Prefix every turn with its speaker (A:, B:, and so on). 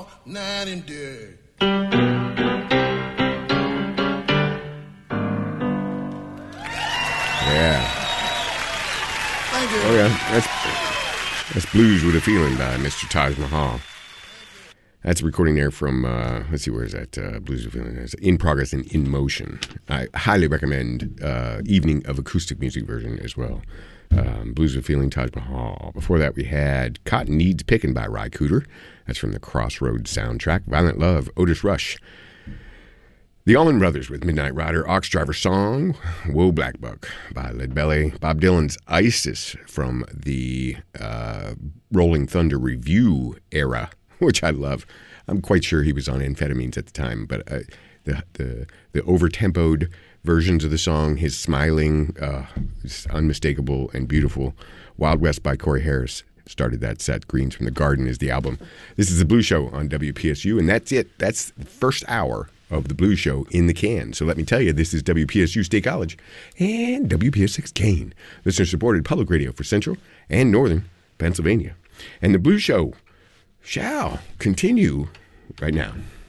A: night and day.
B: Yeah.
A: Thank you.
B: Oh, yeah. That's Blues with a Feeling by Mr. Taj Mahal. That's a recording there from, let's see, where is that? Blues with a Feeling. It's In Progress and In Motion. I highly recommend Evening of Acoustic Music version as well. Blues with a Feeling, Taj Mahal. Before that, we had Cotton Needs Pickin' by Ry Cooder. That's from the Crossroads soundtrack. Violent Love, Otis Rush. The Allman Brothers with Midnight Rider, Ox Driver Song, Whoa Black Buck by Lead Belly, Bob Dylan's Isis from the Rolling Thunder Review era, which I love. I'm quite sure he was on amphetamines at the time, but the over-tempoed versions of the song, his smiling, is unmistakable and beautiful. Wild West by Corey Harris started that set. Greens from the Garden is the album. This is The Blues Show on WPSU, and that's it. That's the first hour of The Blues Show in the can. So let me tell you, this is WPSU State College and WPS6 Kane, listener-supported public radio for Central and Northern Pennsylvania. And The Blues Show shall continue right now.